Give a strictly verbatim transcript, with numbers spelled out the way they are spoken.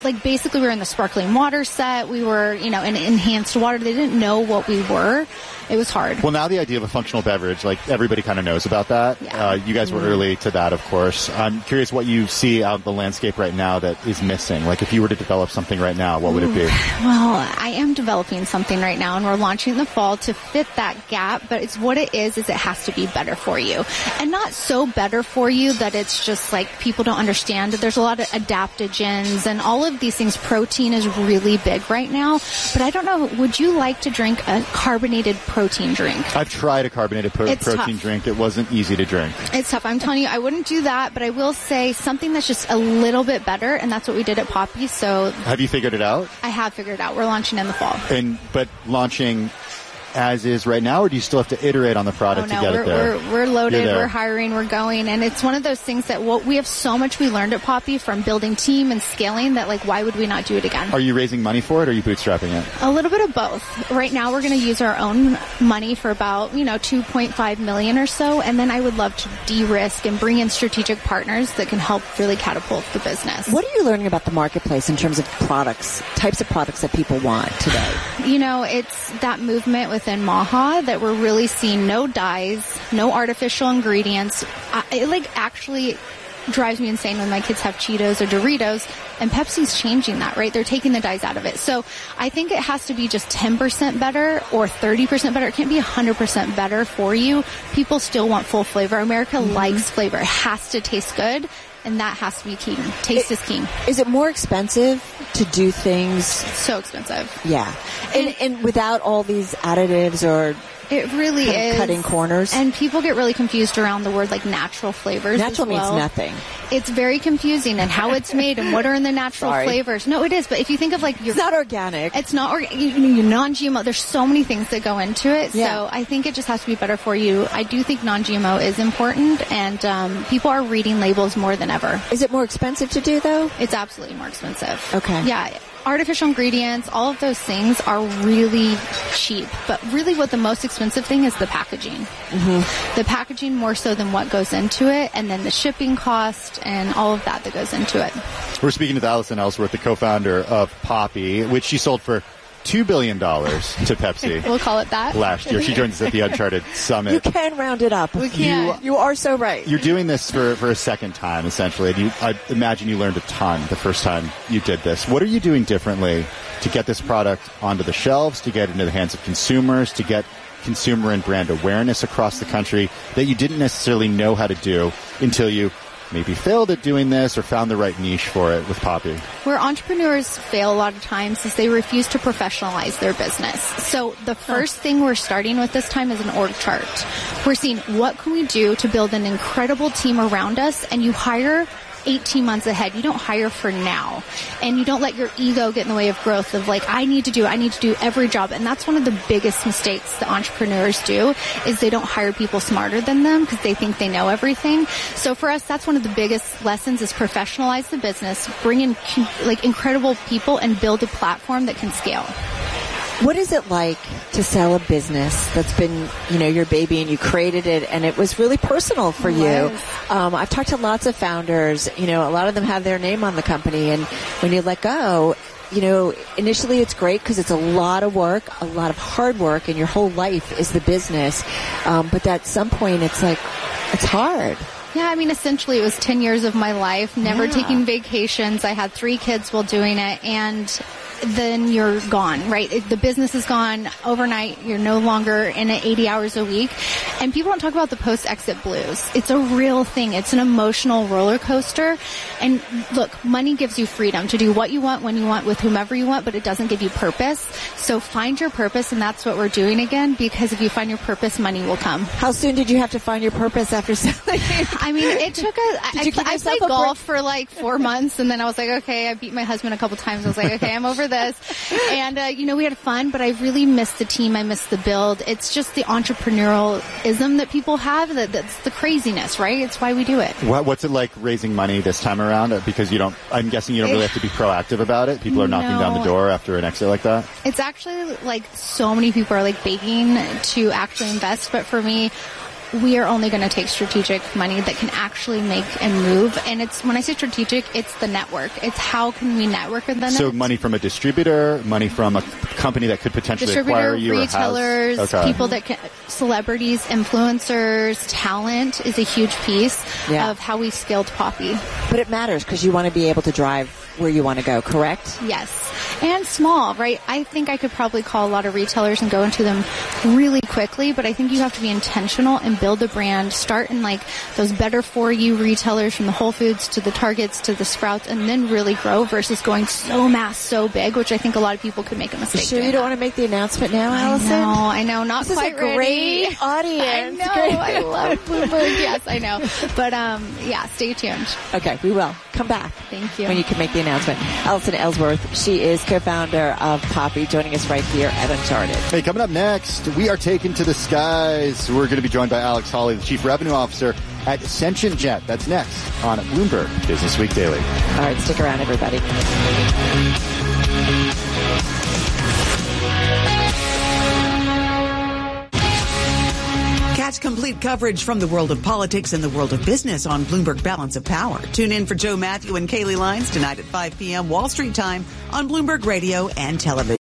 Like, basically, we were in the sparkling water set. We were, you know, in enhanced water. They didn't know what we were. It was hard. Well, now the idea of a functional beverage, like, everybody kind of knows about that. Yeah. Uh, you guys were early to that, of course. I'm curious what you see out in the landscape right now that is missing. Like, if you were to develop something right now, what would it be? Well, I am developing something right now, and we're launching in the fall to fit that gap. But it's what it is, is it has to be better for you. And not so better for you that it's just, like, people don't understand. There's a lot of adaptogens and all of these things. Protein is really big right now. But I don't know, would you like to drink a carbonated protein drink? I've tried a carbonated pro- protein tough. drink. It wasn't easy to drink. It's tough. I'm telling you, I wouldn't do that, but I will say something that's just a little bit better, and that's what we did at Poppi. So Have you figured it out? I have figured it out. We're launching in the fall. And but launching as is right now, or do you still have to iterate on the product oh, no, to get we're, it there? We're, we're loaded, You're there. we're hiring, we're going, and it's one of those things that what we have so much we learned at Poppi from building team and scaling that, like, why would we not do it again? Are you raising money for it, or are you bootstrapping it? A little bit of both. Right now, we're going to use our own money for about, you know, two point five million dollars or so, and then I would love to de-risk and bring in strategic partners that can help really catapult the business. What are you learning about the marketplace in terms of products, types of products that people want today? You know, it's that movement within Maha that we're really seeing no dyes, no artificial ingredients. I, it, like, actually drives me insane when my kids have Cheetos or Doritos, and Pepsi's changing that, right? They're taking the dyes out of it. So I think it has to be just ten percent better or thirty percent better. It can't be one hundred percent better for you. People still want full flavor. America mm-hmm. likes flavor. It has to taste good. And that has to be king. Taste it, is king. Is it more expensive to do things? So expensive. Yeah. And, and without all these additives or... It really kind of is. Cutting corners. And people get really confused around the word, like, natural flavors. Natural as well. means nothing. It's very confusing, and how it's made and what are in the natural Sorry. flavors. No, it is. But if you think of, like, your... It's not organic. It's not organic. You, you non-G M O. There's so many things that go into it. Yeah. So I think it just has to be better for you. I do think non-G M O is important, and um, people are reading labels more than ever. Is it more expensive to do, though? It's absolutely more expensive. Okay. Yeah. Artificial ingredients, all of those things are really cheap. But really what the most expensive thing is the packaging. Mm-hmm. The packaging more so than what goes into it, and then the shipping cost and all of that that goes into it. We're speaking with Allison Ellsworth, the co-founder of Poppi, which she sold for two billion dollars to Pepsi. We'll call it that. Last year. She joined us at the Uncharted Summit. You can round it up. We can. You, you are so right. You're doing this for, for a second time, essentially. And you, I imagine you learned a ton the first time you did this. What are you doing differently to get this product onto the shelves, to get into the hands of consumers, to get consumer and brand awareness across the country that you didn't necessarily know how to do until you maybe failed at doing this or found the right niche for it with Poppi? Where entrepreneurs fail a lot of times is they refuse to professionalize their business. So the first thing we're starting with this time is an org chart. We're seeing what can we do to build an incredible team around us, and you hire eighteen months ahead. You don't hire for now. And you don't let your ego get in the way of growth of, like, I need to do, I need to do every job. And that's one of the biggest mistakes that entrepreneurs do, is they don't hire people smarter than them because they think they know everything. So for us, that's one of the biggest lessons, is professionalize the business, bring in, like, incredible people, and build a platform that can scale. What is it like to sell a business that's been, you know, your baby, and you created it and it was really personal for you? Um, I've talked to lots of founders, you know, a lot of them have their name on the company, and when you let go, you know, initially it's great because it's a lot of work, a lot of hard work, and your whole life is the business. Um, but at some point it's like, it's hard. Yeah, I mean, essentially it was ten years of my life, never Yeah. taking vacations. I had three kids while doing it, and then you're gone, right? It, the business is gone overnight. You're no longer in it eighty hours a week. And people don't talk about the post-exit blues. It's a real thing. It's an emotional roller coaster. And look, money gives you freedom to do what you want, when you want, with whomever you want, but it doesn't give you purpose. So find your purpose, and that's what we're doing again, because if you find your purpose, money will come. How soon did you have to find your purpose after selling? I mean, it took a, Did I, you give I yourself played a golf for like four months, and then I was like, okay, I beat my husband a couple times. I was like, okay, I'm over this. And, uh, you know, we had fun, but I really missed the team. I missed the build. It's just the entrepreneurialism that people have. That, that's the craziness, right? It's why we do it. What, what's it like raising money this time around? Because you don't, I'm guessing you don't really have to be proactive about it. People are knocking No. down the door after an exit like that. It's actually like so many people are like begging to actually invest, but for me, we are only going to take strategic money that can actually make and move. And it's, when I say strategic, it's the network. It's how can we network with them. So money from a distributor, money from a company that could potentially acquire you, retailers, or okay. people that can, celebrities, influencers, talent is a huge piece yeah. of how we scaled Poppi. But it matters because you want to be able to drive where you want to go, correct? Yes. And small, right? I think I could probably call a lot of retailers and go into them really quickly, but I think you have to be intentional and build a brand. Start in like those better for you retailers, from the Whole Foods to the Targets to the Sprouts, and then really grow versus going so mass, so big, which I think a lot of people could make a mistake. You sure you don't want to make the announcement now, Allison? I know, I know, not this quite is a ready. Great audience. I know, great. I love Bloomberg. Yes, I know. But um, yeah, stay tuned. Okay, we will. Come back. Thank you. When you can make the announcement. Allison Ellsworth, she is co-founder of Poppi, joining us right here at Uncharted. Hey, coming up next, we are taken to the skies. We're going to be joined by Alex Hawley, the Chief Revenue Officer at Ascension Jet. That's next on Bloomberg Business Week Daily. All right, stick around, everybody. Catch complete coverage from the world of politics and the world of business on Bloomberg Balance of Power. Tune in for Joe Matthew and Kaylee Lines tonight at five p.m. Wall Street time on Bloomberg Radio and television.